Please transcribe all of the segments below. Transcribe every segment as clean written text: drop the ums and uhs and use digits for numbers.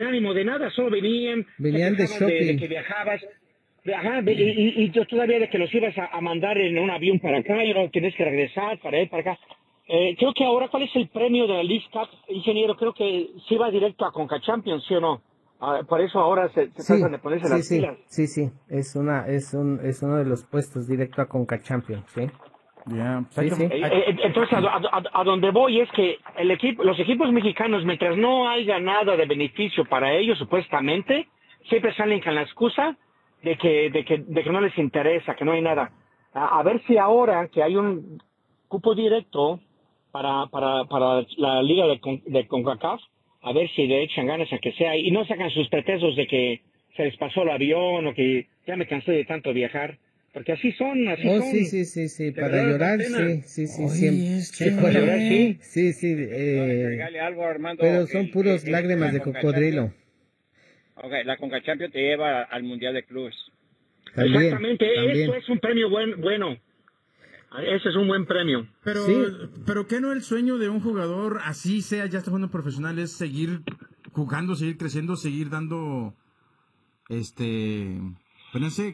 ánimo de nada, solo venían de shopping. de que viajabas. Ajá, y yo todavía de que los ibas a mandar en un avión para acá, y no tienes que regresar para ir para acá. Creo que ahora, ¿cuál es el premio de la League Cup, ingeniero? Creo que sí va directo a Conca Champions, ¿sí o no? Por eso ahora se tratan de ponerse las pilas. Sí, es uno de los puestos directo a Conca Champions, ¿sí? Yeah. Sí. Entonces, a donde voy es que los equipos mexicanos, mientras no haya nada de beneficio para ellos, supuestamente, siempre salen con la excusa de que no les interesa, que no hay nada. A ver si ahora que hay un cupo directo para la liga de CONCACAF, a ver si le echan ganas a que sea, y no sacan sus pretextos de que se les pasó el avión o que ya me cansé de tanto viajar. Porque así son. Sí, para llorar, sí, siempre. Para llorar, sí. Sí, regale algo, Armando, pero son puros lágrimas de cocodrilo. Okay, la Conca Champions te lleva al Mundial de Clubes. Exactamente, esto es un premio bueno. Ese es un buen premio. Pero ¿qué no el sueño de un jugador, así sea, ya está jugando profesional, es seguir jugando, seguir creciendo, seguir dando, pues no sé,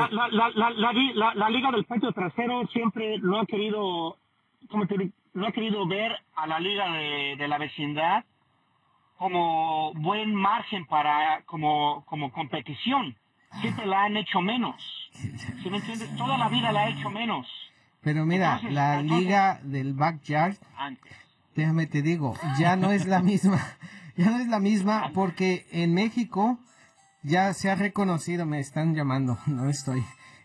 La Liga del Patio Trasero siempre lo ha querido, lo ha querido ver a la Liga de la Vecindad como buen margen para, como competición. Siempre la han hecho menos. ¿Sí me entiendes? Toda la vida la ha hecho menos. Pero mira, la liga del backyard, déjame te digo, ya no es la misma porque en México ya se ha reconocido, me están llamando, no estoy,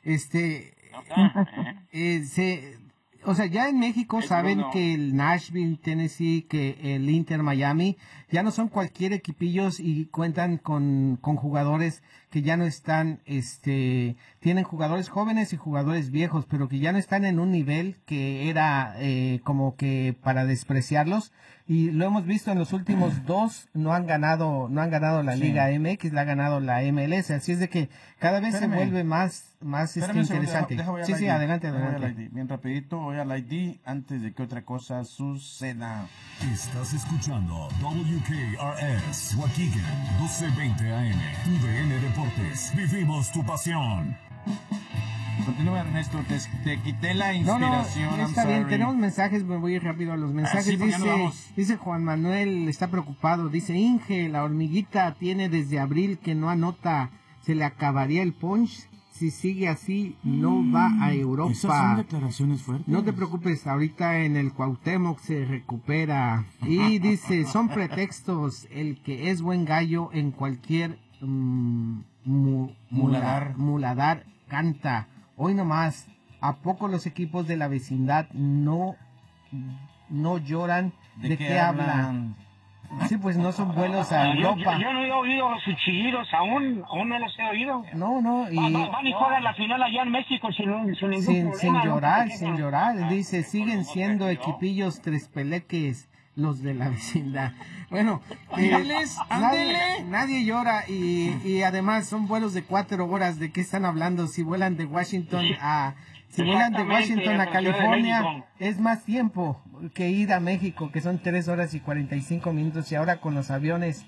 o sea, ya en México saben que el Nashville, Tennessee, que el Inter Miami, ya no son cualquier equipillos y cuentan con jugadores que ya no están, tienen jugadores jóvenes y jugadores viejos, pero que ya no están en un nivel que era como que para despreciarlos. Y lo hemos visto en los últimos dos, no han ganado la Liga MX, la ha ganado la MLS, así es de que cada vez se vuelve más interesante. Sí, adelante. Bien rapidito, voy al ID antes de que otra cosa suceda. Estás escuchando WKRS Waukegan 1220 AM, UDN Deportes, vivimos tu pasión. Continúa, Ernesto, te quité la inspiración. No, está bien, tenemos mensajes, me voy rápido a los mensajes. Dice Juan Manuel, está preocupado, dice Inge, la hormiguita tiene desde abril que no anota, se le acabaría el punch, si sigue así no va a Europa. Esas son declaraciones fuertes. No te preocupes, ahorita en el Cuauhtémoc se recupera. Y dice, son pretextos, el que es buen gallo en cualquier muladar canta. Hoy nomás, ¿a poco los equipos de la vecindad no lloran? ¿De qué hablan? Sí, pues no son vuelos a Europa. Yo no he oído sus chillidos, aún no los he oído. No. Van y juegan la final allá en México sin ningún problema. Sin llorar. Dice, siguen siendo equipillos tres peleques los de la vecindad. Bueno, nadie llora y además son vuelos de 4 horas. ¿De qué están hablando? Si vuelan de Washington a California, es más tiempo que ir a México, que son 3 horas y 45 minutos. Y ahora con los aviones,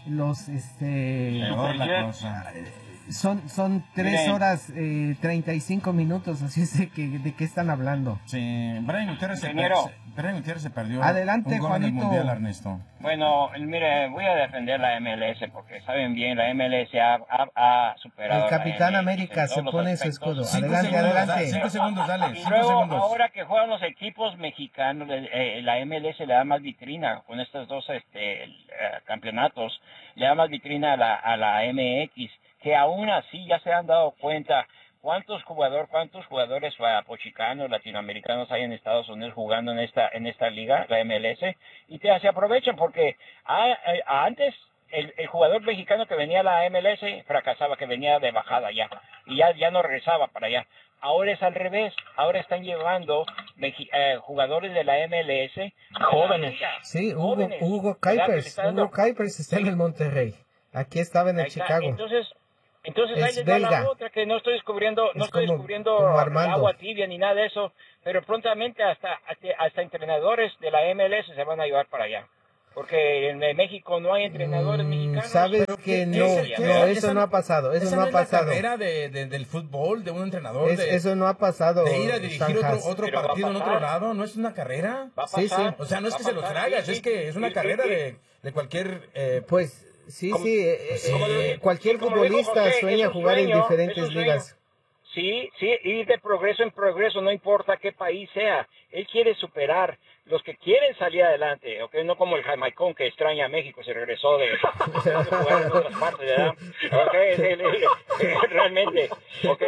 peor la cosa. Son 3 horas 35 minutos, así es de qué están hablando. Sí, Brian Gutiérrez se perdió. Adelante, un gol Juanito. en el Mundial, Ernesto. Bueno, mire, voy a defender la MLS porque saben bien, la MLS ha superado. El Capitán América se pone su escudo. Adelante. 5 segundos, dale. Y luego, ahora que juegan los equipos mexicanos, la MLS le da más vitrina con estos dos campeonatos, le da más vitrina a la MX, que aún así ya se han dado cuenta cuántos jugadores pochicanos, latinoamericanos hay en Estados Unidos jugando en esta liga, la MLS, y se aprovechan porque antes el jugador mexicano que venía a la MLS fracasaba, que venía de bajada ya, y ya no regresaba para allá. Ahora es al revés, ahora están llevando jugadores de la MLS jóvenes. Sí, Hugo Kuipers está en el Monterrey. Aquí estaba en el Chicago. Entonces ahí les va la otra, que no estoy descubriendo agua tibia ni nada de eso, pero prontamente hasta entrenadores de la MLS se van a llevar para allá. Porque en México no hay entrenadores mexicanos. Sabes que no, eso no ha pasado, eso no ha pasado. ¿Es la carrera del fútbol, de un entrenador? Eso no ha pasado. De ir a dirigir otro partido en otro lado, ¿no es una carrera? Va a pasar. Sí. O sea, no es que se lo tragas, es que es una carrera de cualquier... Pues sí, cualquier futbolista sueña jugar en diferentes ligas. Sí, ir de progreso en progreso, no importa qué país sea. Él quiere superar. Los que quieren salir adelante, ¿ok? No como el jamaicón que extraña a México, se regresó de jugar en otras partes, ¿verdad? ¿Ok? Realmente, ¿ok?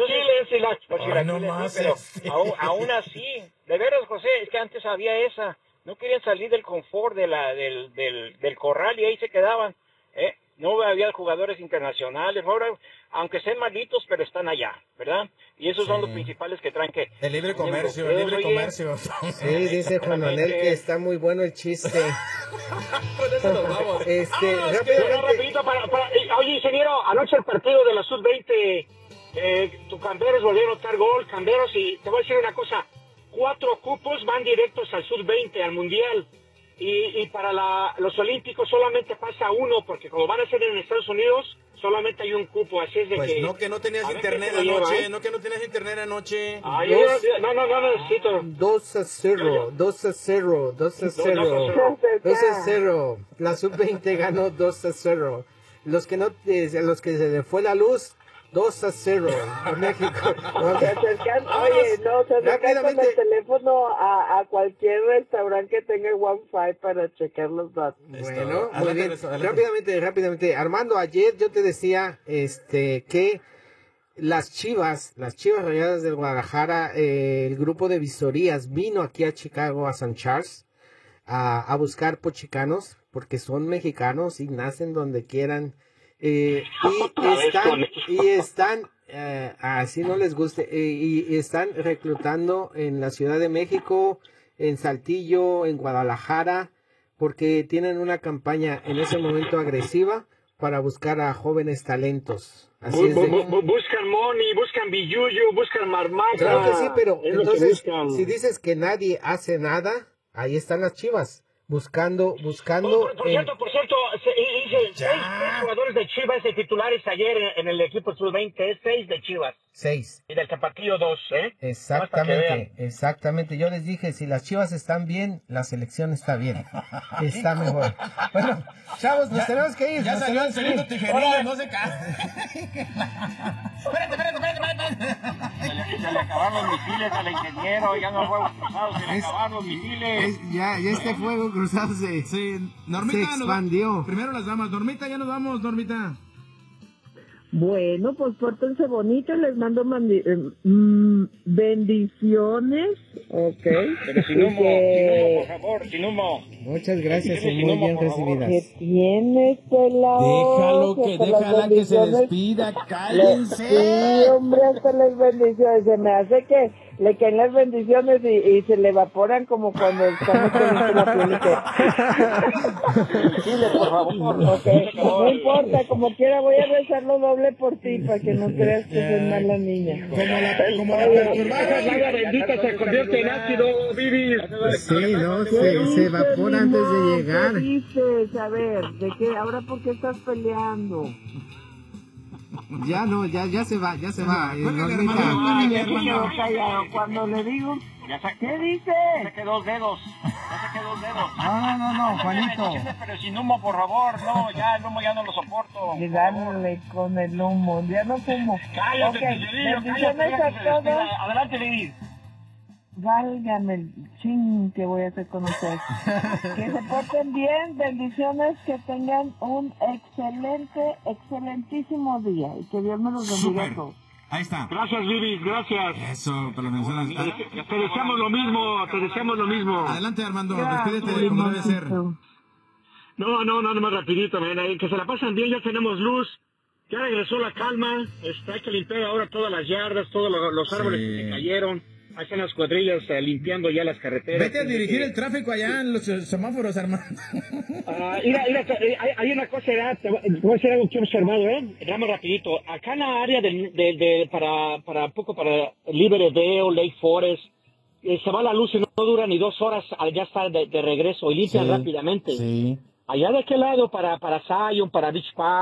Pero aún así, de veras, José, es que antes había esa. No querían salir del confort del corral y ahí se quedaban, ¿eh? No había jugadores internacionales, ahora, aunque sean malitos, pero están allá, ¿verdad? Y esos son los principales que traen que... El libre comercio. Sí, dice Juan Manuel que está muy bueno el chiste. Con eso nos vamos. Rapidito oye, ingeniero, anoche el partido de la Sub-20, tu Camberos volvió a anotar gol, Camberos, y te voy a decir una cosa, 4 cupos van directos al Sub-20, al Mundial. Y para los Olímpicos solamente pasa 1, porque como van a ser en Estados Unidos, solamente hay un cupo, así es de pues que... no, no tenías internet anoche, no tenías internet anoche. No necesito. 2-0, 2-0. La Sub-20 ganó 2-0. Los que se le fue la luz, 2-0 a México. Se acercan con el teléfono a cualquier restaurante que tenga Wi-Fi para checar los datos. Bueno, muy bien. Rápidamente. Armando, ayer yo te decía que las Chivas Rayadas del Guadalajara, el grupo de visorías vino aquí a Chicago, a San Charles, a buscar pochicanos, porque son mexicanos y nacen donde quieran. Y están así no les guste, y están reclutando en la Ciudad de México, en Saltillo, en Guadalajara, porque tienen una campaña en ese momento agresiva para buscar a jóvenes talentos. Así buscan money, buscan billuyo, buscan marmaja. Claro que sí, pero entonces si dices que nadie hace nada, ahí están las Chivas. Buscando. Por cierto, 6 jugadores de Chivas de titulares ayer en el equipo sub-20, 6 de Chivas. 6. Y del Tapatío 2, ¿eh? Exactamente. Yo les dije, si las Chivas están bien, la selección está bien. Está mejor. Bueno, chavos, nos tenemos que ir. Ya salió el segundo tijerillo, no se cae. Espérate. Se le acabaron los misiles al ingeniero, ya no fuegos cruzados, se le acabaron los misiles. Ya este fuego cruzado se expandió. Primero las damas. Normita, ya nos vamos, Normita. Bueno, pues pórtense bonito, les mando bendiciones, ok. Pero sin humo, por favor, sin humo. Muchas gracias y muy bien recibidas. ¿Qué tienes, pelado? Déjala que se despida, cállense. Sí, hombre, hasta las bendiciones, se me hace que le caen las bendiciones y se le evaporan como cuando estamos con la piel. Dile, por favor. Okay. No importa, como quiera voy a rezarlo doble por ti, para que no creas que soy mala niña. Como la perturbada. La bendita se convierte en ácido, Vivi. Sí, no, se evapora antes de llegar. ¿Qué dices? A ver, ¿de qué? ¿Ahora por qué estás peleando? Ya se va. Callado. Cuando le digo, ¿qué dice? Ya saqué 2 dedos. No, Juanito. Pero sin humo, por favor, no, ya el humo ya no lo soporto. Y dale con el humo, ya no fumo. Cállate, bendiciones a todos. Adelante, Vivi. Válgame el que voy a hacer con ustedes. Que se porten bien, bendiciones, que tengan un excelentísimo día y que Dios me los bendiga a todos. Ahí está. Gracias, Vivi, gracias. Eso, te lo mencionas. Te deseamos lo mismo. Adelante, Armando, despídete como debe ser. No, más rapidito, que se la pasan bien, ya tenemos luz. Ya regresó la calma, hay que limpiar ahora todas las yardas, todos los árboles que se cayeron. Ahí están las cuadrillas limpiando ya las carreteras. Vete a dirigir el tráfico allá en los semáforos, Armando. Mira, hay una cosa, voy a decir algo que he observado, Ramos rapidito. Acá en la área para Liberty Lake Forest, se va la luz y no dura ni 2 horas, ya está de regreso y limpian rápidamente. Sí. Allá de aquel lado para Zion, para Beach Park,